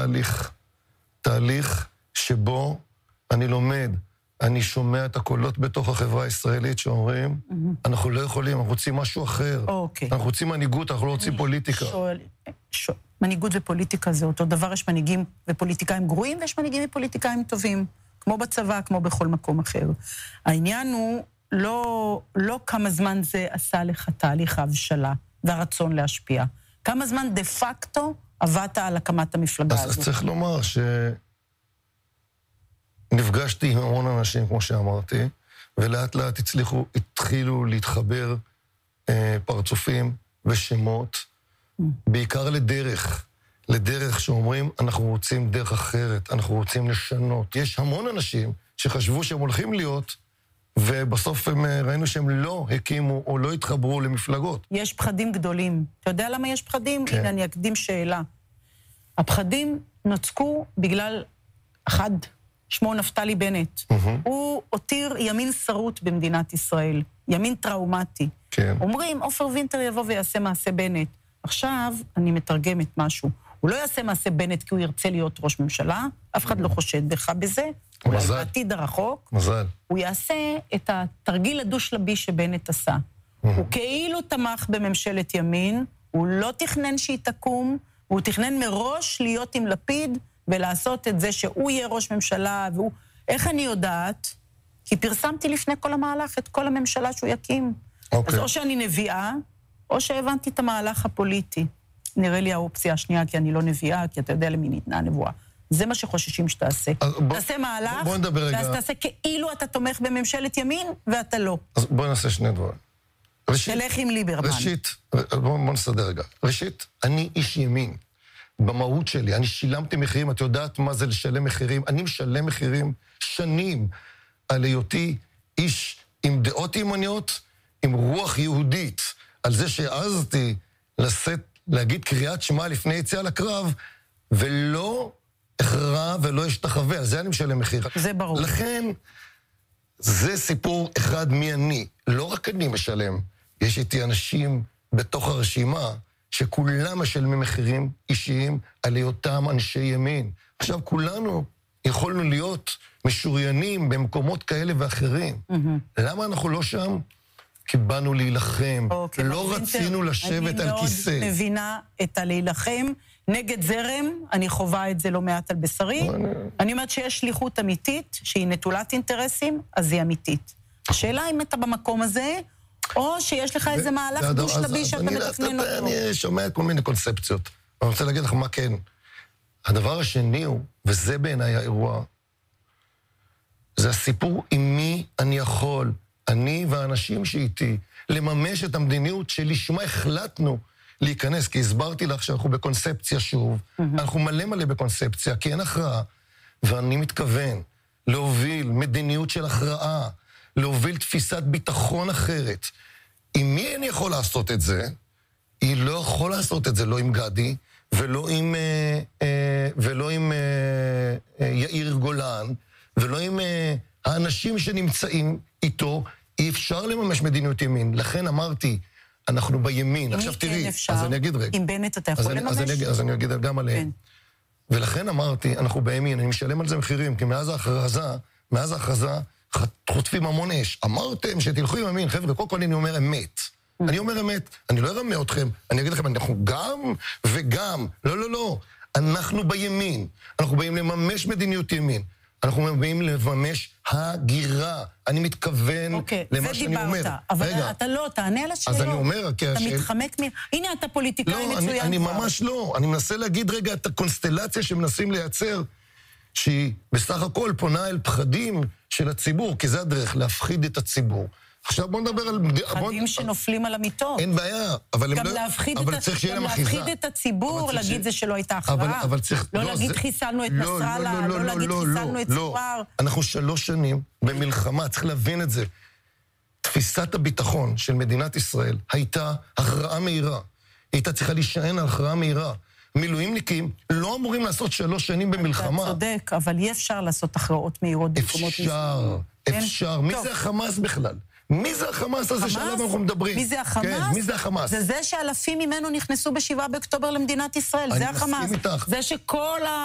תהליך שבו אני לומד, אני שומע את הקולות בתוך החברה הישראלית שאומרים, אנחנו לא יכולים, אנחנו רוצים משהו אחר. אנחנו רוצים מנהיגות, אנחנו לא רוצים פוליטיקה. מנהיגות ופוליטיקה זה אותו דבר, יש מנהיגים ופוליטיקאים גרועים, ויש מנהיגים ופוליטיקאים טובים, כמו בצבא, כמו בכל מקום אחר. העניין הוא לא כמה זמן זה עשה לך תהליך ההבשלה והרצון להשפיע. כמה זמן דה פקטו עבדת על הקמת המפלגה הזו. אז צריך לומר נפגשתי עם המון אנשים, כמו שאמרתי, ולאט לאט התחילו להתחבר פרצופים ושמות, בעיקר לדרך שאומרים, אנחנו רוצים דרך אחרת, אנחנו רוצים לשנות. יש המון אנשים שחשבו שהם הולכים להיות, ובסוף ראינו שהם לא הקימו או לא התחברו למפלגות. יש פחדים גדולים. אתה יודע למה יש פחדים? כן. הנה, אני אקדים שאלה. הפחדים נוצקו בגלל אחד, שמו נפתלי בנט. הוא הותיר ימין שרוט במדינת ישראל, ימין טראומטי. כן. אומרים, עופר וינטר יבוא ויעשה מעשה בנט. עכשיו אני מתרגמת משהו. הוא לא יעשה מעשה בנט כי הוא ירצה להיות ראש ממשלה, אף אחד לא חושד בך בזה. אולי בעתיד הרחוק. מזל. הוא יעשה את התרגיל הדו-שלבי שבנט עשה. הוא כאילו תמך בממשלת ימין, הוא לא תכנן שהיא תקום, הוא תכנן מראש להיות עם לפיד, ולעשות את זה שהוא יהיה ראש ממשלה, והוא... איך אני יודעת? כי פרסמתי לפני כל המהלך את כל הממשלה שהוא יקים. אז או שאני נביאה, או שהבנתי את המהלך הפוליטי. נראה לי האופציה השנייה, כי אני לא נביאה, כי אתה יודע למי ניתנה הנבואה. זה מה שחוששים שתעשה. תעשה מהלך, ואז תעשה כאילו אתה תומך בממשלת ימין, ואתה לא. אז בוא נעשה שני דברים. תלך עם ליברמן. ראשית, בוא נסדר רגע. ראשית, אני איש ימין. במהות שלי, אני שילמתי מחירים, את יודעת מה זה לשלם מחירים? אני משלם מחירים שנים על היותי איש עם דעות ימניות, עם רוח יהודית, על זה שהעזתי להגיד קריאת שמע לפני יציאה לקרב, ולא הכרע ולא השתחווה, על זה אני משלם מחיר. זה ברור. לכן, זה סיפור אחד מי אני. לא רק אני משלם, יש איתי אנשים בתוך הרשימה, שכולם משלמים מחירים אישיים על היותם אנשי ימין. עכשיו, כולנו יכולנו להיות משוריינים במקומות כאלה ואחרים. למה אנחנו לא שם? כי באנו להילחם. לא רצינו לשבת על כיסא. אני מאוד מבינה את הלהילחם. נגד זרם, אני חובה את זה לא מעט על בשרי. אני אומרת שיש שליחות אמיתית, שהיא נטולת אינטרסים, אז היא אמיתית. השאלה אם אתה במקום הזה, או שיש לך איזה מהלך דו-שלבי שאתה מתכנן אותו. אני שומע כל מיני קונספציות. אני רוצה להגיד לך מה כן. הדבר השני הוא, וזה בעיניי האירוע, זה הסיפור עם מי אני יכול, אני והאנשים שאיתי, לממש את המדיניות שלשמה החלטנו להיכנס, כי הסברתי לך שאנחנו בקונספציה שוב, אנחנו מלא בקונספציה, כי אין הכרעה, ואני מתכוון להוביל מדיניות של הכרעה, להוביל תפיסת ביטחון אחרת. עם מי אני יכול לעשות את זה? היא לא יכול לעשות את זה, לא עם גדי, ולא עם יאיר גולן, ולא עם האנשים שנמצאים איתו, אי אפשר לממש מדיניות ימין. לכן אמרתי, אנחנו בימין. עכשיו תראי, אז אני אגיד רגע. עם בנט אתה יכול לממש? אז אני אגיד גם עליהם. ולכן אמרתי, אנחנו בימין, אני משלם על זה מחירים, כי מאז ההכרזה, חוטפים המון אש. אמרתם שתלכו עם ימין, חבר'ה, קודם כל אני אומר אמת. אני אומר אמת, אני לא ארמה אתכם, אני אגיד לכם, אנחנו גם וגם. לא. אנחנו בימין. אנחנו באים לממש מדיניות ימין. אנחנו באים לממש הגירה. אני מתכוון למה שאני אומר. זה דיברת, אבל אתה לא, תענה על השאלות. אז אני אומר, אתה מתחמק הנה, אתה פוליטיקאי מצוין. אני ממש לא. אני מנסה להגיד רגע את הקונסטלציה שמנסים לייצר, שהיא בסך הכל פונה אל פחדים של הציבור, כי זה הדרך להפחיד את הציבור. עכשיו בוא נדבר על... פחדים שנופלים על המיטות. אין בעיה, אבל צריך שיהיה להם אחיזה. גם להפחיד את הציבור, להגיד זה שלא הייתה הכרעה. לא להגיד חיסלנו את נסראללה, לא להגיד חיסלנו את סואר. אנחנו 3 שנים במלחמה, צריך להבין את זה. תפיסת הביטחון של מדינת ישראל הייתה הכרעה מהירה. הייתה צריכה להישען על הכרעה מהירה. מילואימניקים לא אמורים לעשות 3 שנים במלחמה. אתה צודק, אבל אי אפשר לעשות הכרעות מהירות במקומות מסוימים. אפשר. מי זה החמאס בכלל? מי זה החמאס הזה שעליו אנחנו מדברים? מי זה החמאס? כן, מי זה החמאס? זה שאלפים ממנו נכנסו ב7 באוקטובר למדינת ישראל, זה החמאס. אני מסכים איתך. זה שכל